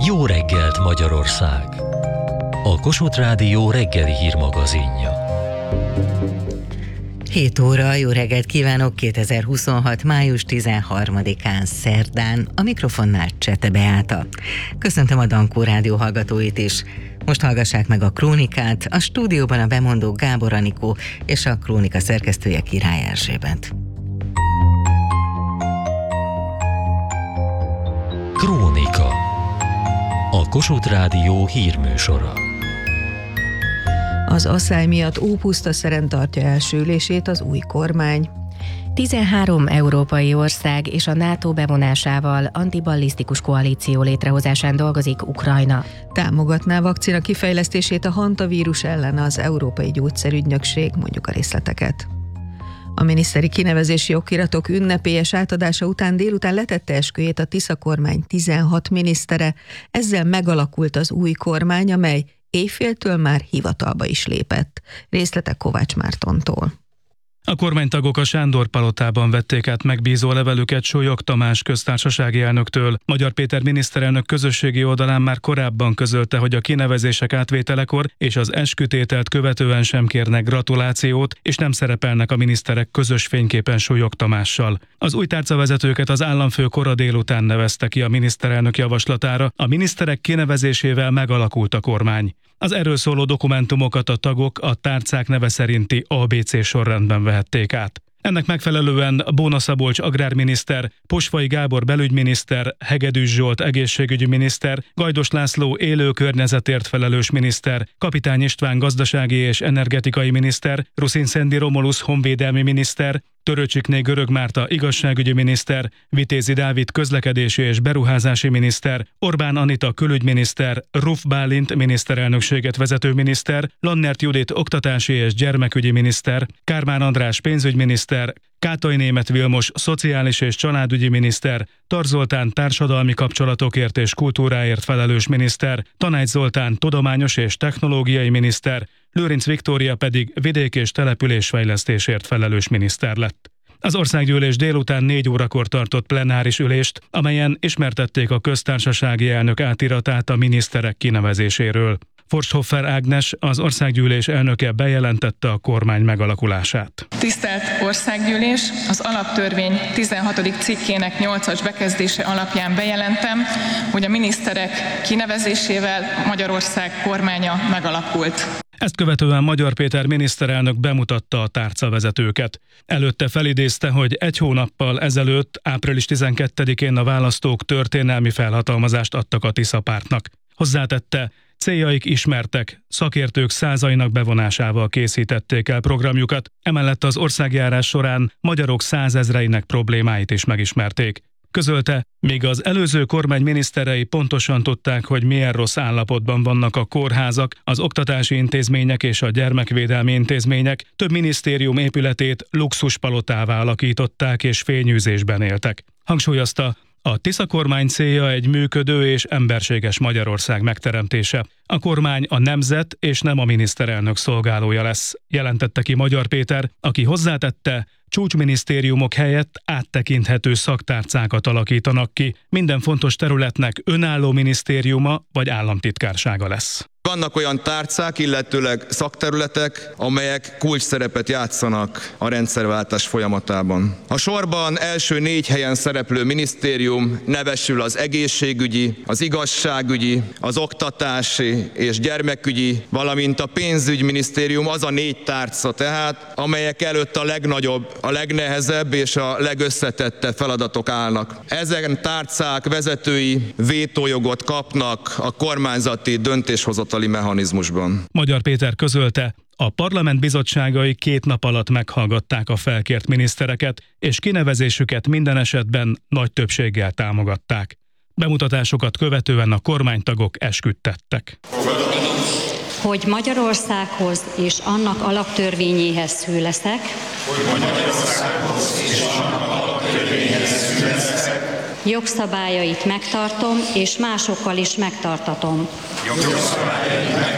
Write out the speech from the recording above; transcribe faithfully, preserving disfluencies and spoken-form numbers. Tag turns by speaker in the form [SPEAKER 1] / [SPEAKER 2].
[SPEAKER 1] Jó reggelt Magyarország! A Kossuth Rádió reggeli hírmagazinja.
[SPEAKER 2] hét óra, jó reggelt kívánok, kétezer-huszonhat. május tizenharmadikán szerdán, a mikrofonnál Csete Beáta. Köszöntöm a Dankó Rádió hallgatóit is. Most hallgassák meg a krónikát, a stúdióban a bemondó Gábor Anikó és a krónika szerkesztője Király Erzsébet.
[SPEAKER 1] Krónika. A Kossuth Rádió hírműsora.
[SPEAKER 3] Az asszály miatt Ópusztaszeren tartja első ülését az új kormány.
[SPEAKER 4] tizenhárom európai ország és a NATO bevonásával antiballisztikus koalíció létrehozásán dolgozik Ukrajna.
[SPEAKER 3] Támogatná vakcina kifejlesztését a hantavírus ellen az Európai Gyógyszerügynökség, mondjuk a részleteket. A miniszteri kinevezési okiratok ünnepélyes átadása után délután letette esküjét a Tisza kormány tizenhat minisztere, ezzel megalakult az új kormány, amely éjféltől már hivatalba is lépett. Részletek Kovács Mártontól.
[SPEAKER 5] A kormánytagok a Sándor palotában vették át megbízó levelüket Sólyog Tamás köztársasági elnöktől. Magyar Péter miniszterelnök közösségi oldalán már korábban közölte, hogy a kinevezések átvételekor és az eskütételt követően sem kérnek gratulációt, és nem szerepelnek a miniszterek közös fényképen Sólyog Tamással. Az új tárcavezetőket az államfő kora délután nevezte ki a miniszterelnök javaslatára, a miniszterek kinevezésével megalakult a kormány. Az erről szóló dokumentumokat a tagok a tárcák neve szerinti á bé cé sorrendben vehették át. Ennek megfelelően Bóna Szabolcs agrárminiszter, Posvai Gábor belügyminiszter, Hegedűs Zsolt egészségügyi miniszter, Gajdos László élő környezetért felelős miniszter, Kapitány István gazdasági és energetikai miniszter, Ruszin Szendi Romulusz honvédelmi miniszter, Töröcsikné Görög Márta igazságügyi miniszter, Vitézi Dávid közlekedési és beruházási miniszter, Orbán Anita külügyminiszter, Ruf Bálint miniszterelnökséget vezető miniszter, Lannert Judit oktatási és gyermekügyi miniszter, Kármán András pénzügyminiszter, Kátai Németh Vilmos szociális és családügyi miniszter, Tar Zoltán társadalmi kapcsolatokért és kultúráért felelős miniszter, Tanács Zoltán tudományos és technológiai miniszter, Lőrinc Viktória pedig vidék- és településfejlesztésért felelős miniszter lett. Az országgyűlés délután négy órakor tartott plenáris ülést, amelyen ismertették a köztársasági elnök átiratát a miniszterek kinevezéséről. Forsthoffer Ágnes, az országgyűlés elnöke bejelentette a kormány megalakulását.
[SPEAKER 6] Tisztelt Országgyűlés, az alaptörvény tizenhatodik cikkének nyolcas bekezdése alapján bejelentem, hogy a miniszterek kinevezésével Magyarország kormánya megalakult.
[SPEAKER 5] Ezt követően Magyar Péter miniszterelnök bemutatta a tárcavezetőket. Előtte felidézte, hogy egy hónappal ezelőtt, április tizenkettedikén a választók történelmi felhatalmazást adtak a Tisza pártnak. Hozzátette, céljaik ismertek, szakértők százainak bevonásával készítették el programjukat, emellett az országjárás során magyarok százezreinek problémáit is megismerték. Közölte, míg az előző kormány miniszterei pontosan tudták, hogy milyen rossz állapotban vannak a kórházak, az oktatási intézmények és a gyermekvédelmi intézmények, több minisztérium épületét luxuspalotává alakították és fényűzésben éltek. Hangsúlyozta, a Tisza kormány célja egy működő és emberséges Magyarország megteremtése. A kormány a nemzet és nem a miniszterelnök szolgálója lesz, jelentette ki Magyar Péter, aki hozzátette, csúcsminisztériumok helyett áttekinthető szaktárcákat alakítanak ki, minden fontos területnek önálló minisztériuma vagy államtitkársága lesz.
[SPEAKER 7] Vannak olyan tárcák, illetőleg szakterületek, amelyek kulcsszerepet játszanak a rendszerváltás folyamatában. A sorban első négy helyen szereplő minisztérium nevesül az egészségügyi, az igazságügyi, az oktatási és gyermekügyi, valamint a pénzügyminisztérium, az a négy tárca tehát, amelyek előtt a legnagyobb, a legnehezebb és a legösszetettebb feladatok állnak. Ezen tárcák vezetői vétójogot kapnak a kormányzati döntéshozatali mechanizmusban.
[SPEAKER 5] Magyar Péter közölte, a parlament bizottságai két nap alatt meghallgatták a felkért minisztereket, és kinevezésüket minden esetben nagy többséggel támogatták. Bemutatásokat követően a kormánytagok esküt tettek.
[SPEAKER 8] Hogy Magyarországhoz és annak alaptörvényéhez szüleszek, hogy Magyarországhoz és annak alaptörvényéhez szüleszek, jogszabályait megtartom és másokkal is megtartatom. Jogszabályait